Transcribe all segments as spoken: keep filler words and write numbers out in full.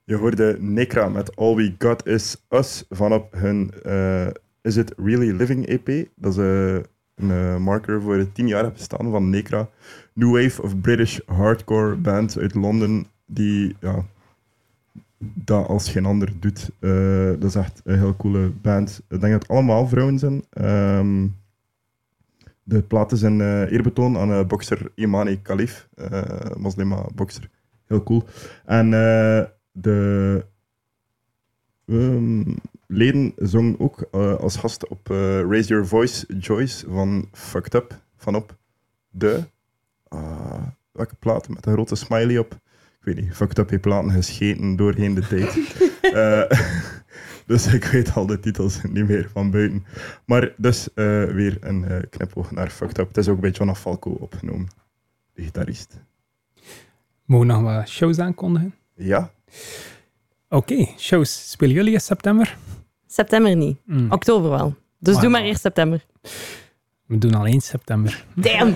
Je hoorde Necra met All We Got Is Us van op hun uh, Is It Really Living E P. Dat is uh, een uh, marker voor het tien jaar bestaan van Necra. New Wave of British Hardcore band uit Londen die ja, dat als geen ander doet. Uh, dat is echt een heel coole band. Ik denk dat het allemaal vrouwen zijn. Um, de plaat is een uh, eerbetoon aan uh, bokser Imani Khalif, uh, moslima-bokser. Heel cool. En uh, de um, leden zongen ook uh, als gast op uh, Raise Your Voice Joyce van Fucked Up, van op de... Uh, welke plaat? Met een grote smiley op. Ik weet niet, Fucked Up heeft platen gescheten doorheen de tijd. uh, dus ik weet al de titels niet meer van buiten. Maar dus uh, weer een uh, knipoog naar Fucked Up. Het is ook bij John Falco opgenomen, de gitarist. Mogen we nog wat shows aankondigen? Ja. Oké, okay, shows. Spelen jullie in september? September niet. Mm. Oktober wel. Dus wow. Doe maar eerst september. We doen al één september. Damn!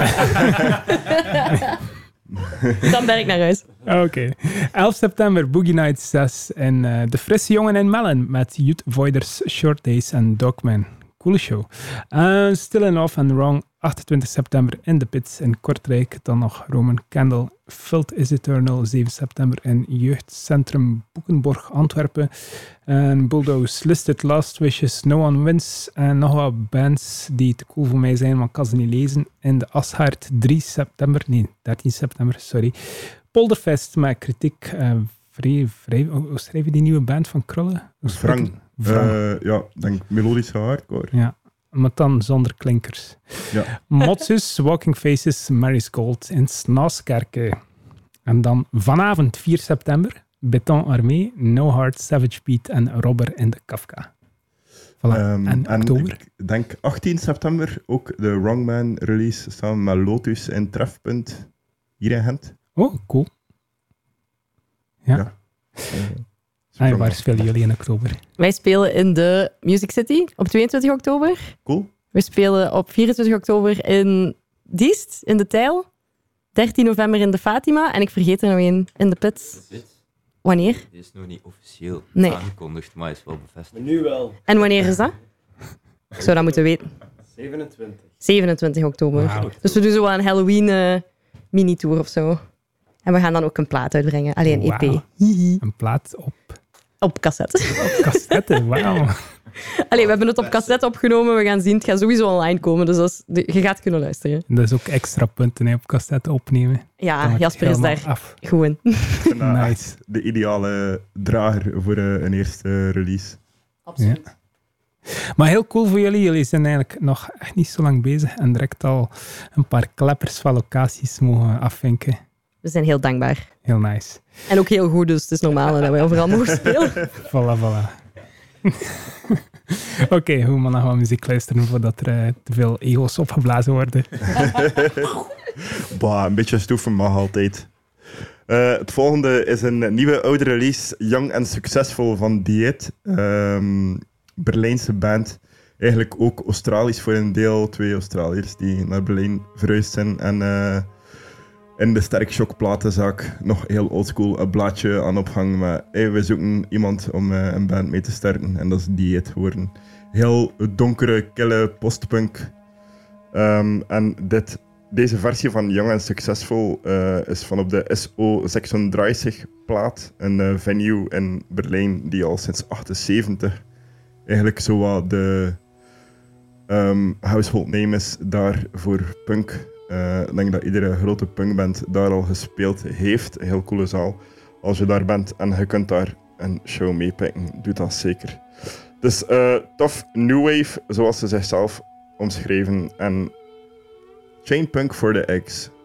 Dan ben ik naar huis. Oké. Okay. elf september, Boogie Nights zes. En uh, De Frisse Jongen en Melon met Youth Voiders, Short Days en Dogman. Coole show. Uh, Still Enough and Wrong, achtentwintig september in de Pits in Kortrijk. Dan nog Roman Candle, Filth is Eternal, zeven september in Jeugdcentrum Boekenborg, Antwerpen. En Bulldoze, Listed Last Wishes, No One Wins. En nog wat bands die te cool voor mij zijn, maar ik kan ze niet lezen. In de Ashaard, drie september, nee, dertien september, sorry. Polderfest met kritiek. Uh, vrij, vrij, hoe schrijf je die nieuwe band van Krullen? Wrang. Uh, ja, ik denk melodische hardcore. Ja, maar dan zonder klinkers. Ja. Motsus, Walking Faces, Mary's Gold in Snaaskerke. En dan vanavond vier september, Beton Armee, No Heart, Savage Beat en Robber in de Kafka. Voilà. Um, en oktober? Ik denk achttien september ook de Wrongman release samen met Lotus in Trefpunt hier in Gent. Oh, cool. Ja. ja. Uh, En waar spelen jullie in oktober? Wij spelen in de Music City op tweeëntwintig oktober. Cool. We spelen op vierentwintig oktober in Diest, in de Tijl. dertien november in de Fatima. En ik vergeet er nog één, in de Pits. Wanneer? Die is nog niet officieel nee. aangekondigd, maar is wel bevestigd. Maar nu wel. En wanneer is dat? Ik zou dat moeten weten. zevenentwintig. zevenentwintig oktober. Wow. Dus we doen zo wel een Halloween uh, mini-tour of zo. En we gaan dan ook een plaat uitbrengen. Alleen een wow. E P. Hihi. Een plaat op... Op cassette. Op cassette, wauw. Allee, we hebben het op cassette opgenomen. We gaan zien, het gaat sowieso online komen. Dus dat is, je gaat kunnen luisteren. Dat is ook extra punten hè, op cassette opnemen. Ja, Jasper is daar af. gewoon. Nice. De ideale drager voor uh, een eerste release. Absoluut. Ja. Maar heel cool voor jullie. Jullie zijn eigenlijk nog echt niet zo lang bezig. En direct al een paar kleppers van locaties mogen afvinken. We zijn heel dankbaar. Heel nice. En ook heel goed, dus het is normaal dat wij overal mogen spelen. Voilà, voilà. Oké, okay, hoe maar nog wat muziek luisteren voordat er uh, te veel ego's opgeblazen worden. Bah, een beetje stoeven mag altijd. Uh, het volgende is een nieuwe oude release, Young and Successful van Dieet. Um, Berlijnse band. Eigenlijk ook Australisch voor een deel. Twee Australiërs die naar Berlijn verhuisd zijn. En uh, in de Sterk Shock platenzaak nog heel oldschool een blaadje aan ophangen. Maar hey, we zoeken iemand om uh, een band mee te starten. En dat is Dieet geworden. Heel donkere, kille postpunk. Um, en dit, deze versie van Young and Successful uh, is van op de S O zesendertig plaat. Een uh, venue in Berlijn die al sinds achtenzeventig eigenlijk zo wat de um, household name is daar voor punk. Uh, ik denk dat iedere grote punkband daar al gespeeld heeft. Een heel coole zaal. Als je daar bent en je kunt daar een show meepikken, doe dat zeker. Dus uh, tof new wave, zoals ze zichzelf omschreven. En chain punk for the eggs.